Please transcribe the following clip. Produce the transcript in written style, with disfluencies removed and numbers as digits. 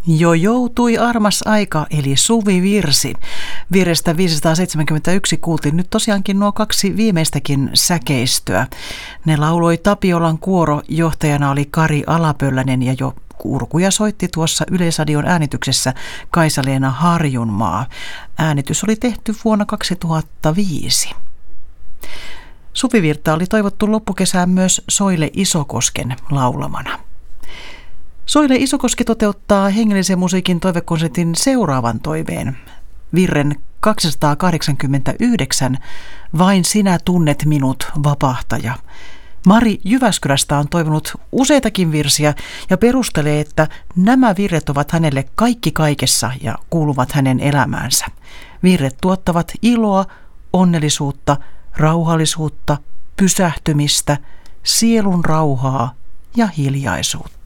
Jo joutui armas aika, eli suvivirsi. Virrestä 571 kuultiin nyt tosiaankin nuo kaksi viimeistäkin säkeistöä. Ne lauloi Tapiolan kuoro, johtajana oli Kari Alapöllänen ja jo kurkuja soitti tuossa Yleisradion äänityksessä Kaisa-Leena Harjunmaa. Äänitys oli tehty vuonna 2005. Suvivirttä oli toivottu loppukesään myös Soile Isokosken laulamana. Soile Isokoski toteuttaa hengellisen musiikin toivekonsertin seuraavan toiveen. Virren 289, Vain sinä tunnet minut, vapahtaja. Mari Jyväskylästä on toivonut useitakin virsiä ja perustelee, että nämä virret ovat hänelle kaikki kaikessa ja kuuluvat hänen elämäänsä. Virret tuottavat iloa, onnellisuutta, rauhallisuutta, pysähtymistä, sielun rauhaa ja hiljaisuutta.